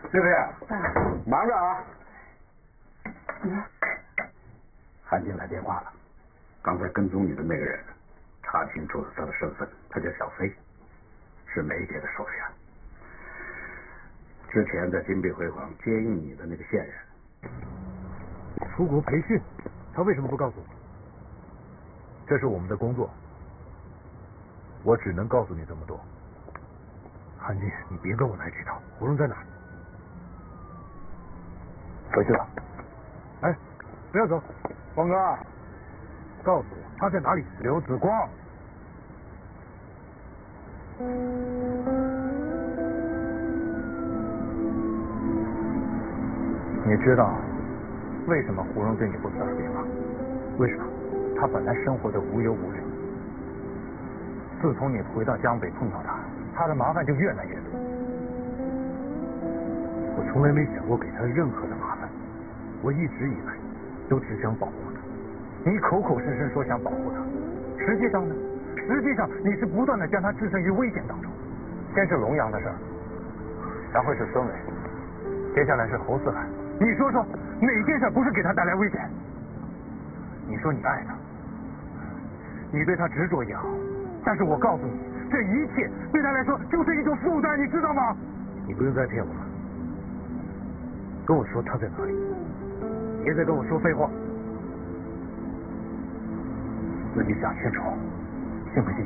对不对？忙着啊。韩进来电话了，刚才跟踪你的那个人，查清楚了他的身份，他叫小飞，是梅姐的手下。之前在金碧辉煌接应你的那个线人， 出国培训，他为什么不告诉我？这是我们的工作，我只能告诉你这么多。韩进，你别跟我来这套。胡荣在哪？回去了。哎，不要走，光哥，告诉我他在哪里？刘子光。你知道为什么胡荣对你不辞而别吗？为什么？他本来生活的无忧无虑，自从你回到江北碰到他，他的麻烦就越来越多。我从来没想过给他任何的麻烦，我一直以来都只想保护他。你口口声声说想保护他，实际上呢？实际上你是不断的将他置身于危险当中。先是龙阳的事儿，然后是孙伟，接下来是侯四海。你说说，哪件事不是给他带来危险？你说你爱他，你对他执着也好，但是我告诉你，这一切对他来说就是一种负担，你知道吗？你不用再骗我了，跟我说他在哪里，别再跟我说废话，自己想清楚，信不信